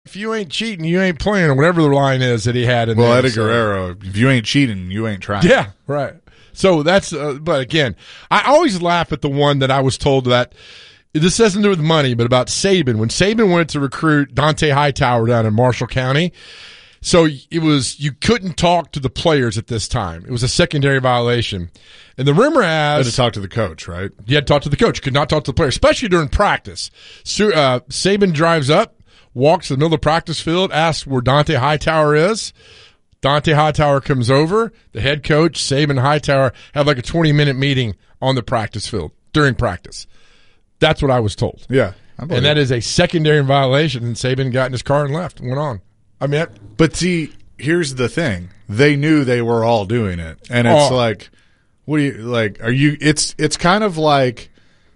if you ain't cheating, you ain't playing, or whatever the line is that he had in there. Well, Eddie Guerrero, if you ain't cheating, you ain't trying. Yeah, right. So that's, but again, I always laugh at the one that I was told that this doesn't do with money, but about Saban. When Saban wanted to recruit Dante Hightower down in Marshall County, so it was, you couldn't talk to the players at this time. It was a secondary violation. And the rumor has... You had to talk to the coach, right? You had to talk to the coach. Could not talk to the player, especially during practice. Saban drives up, walks to the middle of the practice field, asks where Dante Hightower is. Dante Hightower comes over. The head coach, Saban Hightower, have like a 20-minute meeting on the practice field during practice. That's what I was told. Yeah. And that is a secondary violation. And Saban got in his car and left and went on. I mean, but see, here's the thing. They knew they were all doing it. And it's like, what do you, like, are you, it's kind of like,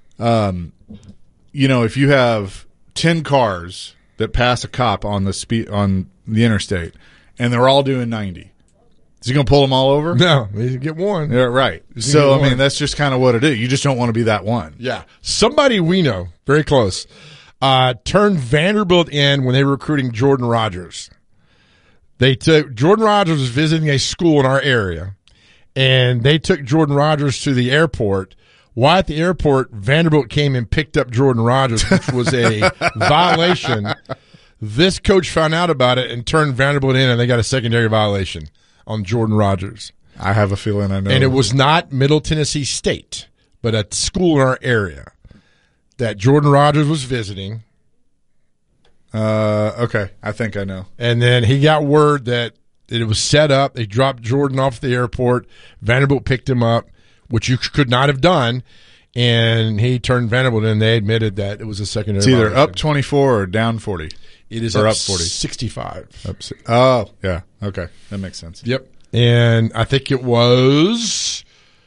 you know, if you have 10 cars that pass a cop on the interstate and they're all doing 90. Is he going to pull them all over? No, you get one. Yeah, right. So, I mean, that's just kind of what it is. You just don't want to be that one. Yeah. Somebody we know, very close, turned Vanderbilt in when they were recruiting Jordan Rodgers. Jordan Rodgers was visiting a school in our area, and they took Jordan Rodgers to the airport. While at the airport, Vanderbilt came and picked up Jordan Rodgers, which was a violation. This coach found out about it and turned Vanderbilt in, and they got a secondary violation on Jordan Rodgers. I have a feeling I know. And it was not Middle Tennessee State, but a school in our area that Jordan Rodgers was visiting. Okay, I think I know. And then he got word that it was set up. They dropped Jordan off at the airport. Vanderbilt picked him up, which you could not have done. And he turned Vanderbilt in. They admitted that it was a secondary It's either violation. Up 24 or down 40. It is or up up 40. 65. Oh, yeah. Okay. That makes sense. Yep. And I think it was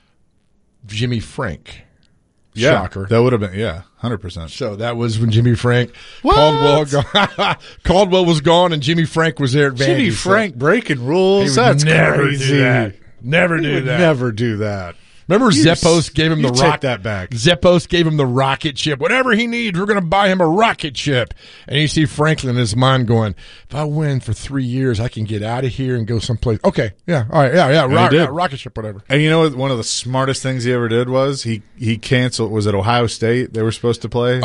Jimmy Frank. Yeah. Shocker. That would have been, 100%. So that was when Jimmy Frank, What? Caldwell was gone, and Jimmy Frank was there at Vandy. Jimmy Frank breaking rules? He would That's never crazy. do that. Never He do would that. never do that. Remember Zeppos gave him the take that back. Zeppos gave him the rocket ship. Whatever he needs, we're going to buy him a rocket ship. And you see Franklin in his mind going, if I win for 3 years, I can get out of here and go someplace. Okay, yeah, all right, yeah, rocket ship, whatever. And you know what? One of the smartest things he ever did was he canceled. Was it Ohio State they were supposed to play?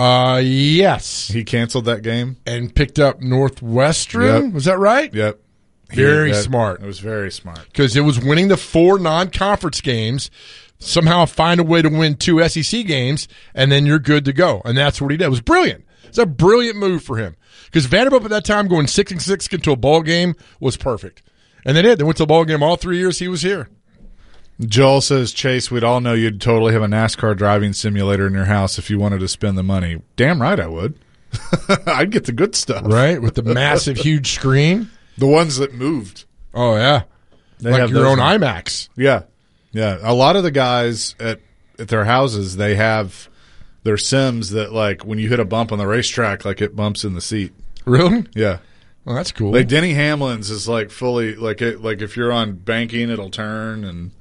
Yes. He canceled that game And picked up Northwestern. Yep. Was that right? Yep. Very smart. It was very smart. Because it was winning the 4 non-conference games, somehow find a way to win 2 SEC games, and then you're good to go. And that's what he did. It was brilliant. It's a brilliant move for him. Because Vanderbilt at that time going 6-6 into a ball game was perfect. And they did. They went to a ball game all 3 years he was here. Joel says, Chase, we'd all know you'd totally have a NASCAR driving simulator in your house if you wanted to spend the money. Damn right I would. I'd get the good stuff. Right? With the massive, huge screen. The ones that moved. Oh, yeah. They like have your those own ones. IMAX. Yeah. Yeah. A lot of the guys at their houses, they have their Sims that, like, when you hit a bump on the racetrack, like, it bumps in the seat. Really? Yeah. Well, that's cool. Like, Denny Hamlin's is, like, fully, like, if you're on banking, it'll turn and.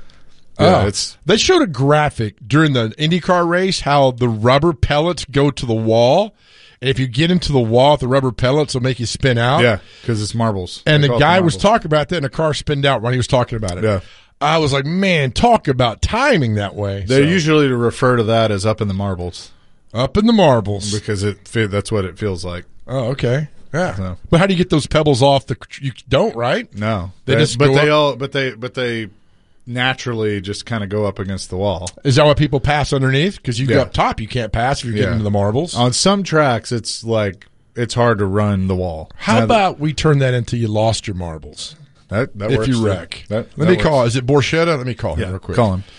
Yeah, they showed a graphic during the IndyCar race how the rubber pellets go to the wall. And if you get into the wall, the rubber pellets will make you spin out. Yeah, because it's marbles. And They the call it guy was marbles. talking about that, and the car spinned out when he was talking about it. Yeah. I was like, man, talk about timing that way. They usually refer to that as up in the marbles up in the marbles. because that's what it feels like. Oh, okay. Yeah. So. But how do you get those pebbles off? You don't, right? No, They just but go they up? all but they naturally just kind of go up against the wall. Is that why people pass underneath? Because you go Yeah. up top, you can't pass if you're getting Yeah. into the marbles. On some tracks, it's like it's hard to run the wall. How Now, about we turn that into you lost your marbles? that If works you too. wreck. That Let me works. call. Is it Borchetta? Let me call him Yeah, real quick. call him.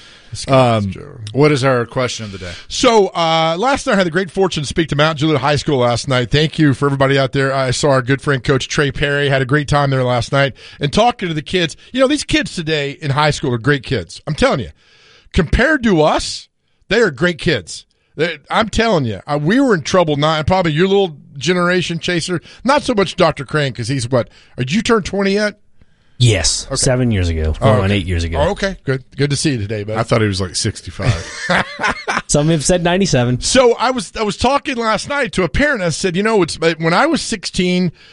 Joe. What is our question of the day? So last night I had the great fortune to speak to Mount Juliet High School last night. Thank you for everybody out there. I saw our good friend Coach Trey Perry. Had a great time there last night. And talking to the kids, you know, these kids today in high school are great kids. I'm telling you. Compared to us, they are great kids. I'm telling you. We were in trouble, not probably your little generation, Chaser. Not so much Dr. Crane because he's what? Did you turn 20 yet? Yes, 7 years ago. Going on 8 years ago. Oh, okay, good. Good to see you today, bud. I thought he was like 65. Some have said 97. So I was talking last night to a parent. I said, you know, it's when I was 16,